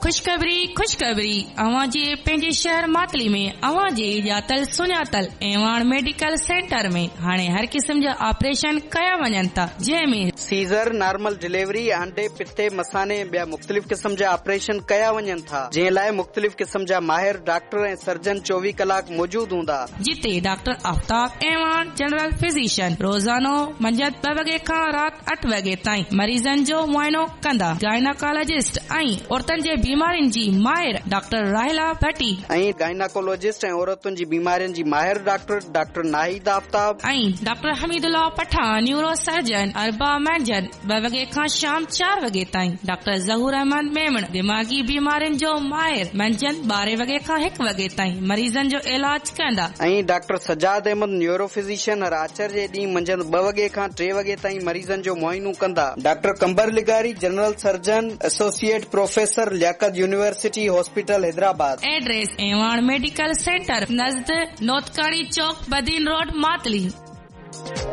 खुशखबरी अवां जे पंहिंजे शहर मातली में अवां जे ॼातल सुञातल एवान मेडिकल सेंटर में हाणे हर क़िस्म जा ऑपरेशन कया वञनि था, जंहिंमें सीज़र, नॉर्मल डिलीवरी, अंडे, पिते, मसाने ऐं ॿिया मुख़्तलिफ़ क़िस्म जा ऑपरेशन कया वञनि था, जंहिं लाइ मुख़्तलिफ़ क़िस्म जा माहिर डॉक्टर ऐं सर्जन 24 कलाक मौजूद हूंदा, जिते doctor Aftab Evan general physician रोज़ानो मंझंदि 2 वॻे खां राति 8 वॻे ताईं मरीज़नि जो मुआइनो कंदा। गायनाकोलॉजिस्ट ऐं औरतुनि जे बीमारियुनि जी माहिर डॉक्टर राहिला भट्टी ऐं गायनाकोलॉजिस्ट ऐं औरतुनि जी बीमारियुनि जी माहिर डॉक्टर नाहिद आफ्ताब ऐं doctor Hameedullah Pathan neuro surgeon अरबा मंझंदि 2 वॻे खां शाम 4 वॻे ताईं। डॉक्टर ज़हूर अहमद मेमण दिमागी बीमारियुनि जो माहिर मंझंदि 12 वॻे खां 1 वॻे ताईं मरीज़नि जो इलाज कंदा। ऐं doctor Sajjad Ahmad neuro physician हर आचर जे ॾींहुं मंझंदि 2 वॻे खां 3 वॻे ताईं मरीज़नि जो मुआइनो कंदा। डॉक्टर कंबर लिगारी general surgeon associate professor Liaquat university hospital Hyderabad. Address Evan medical centre नज़द नोतकाड़ी चौक बदीन रोड मातली।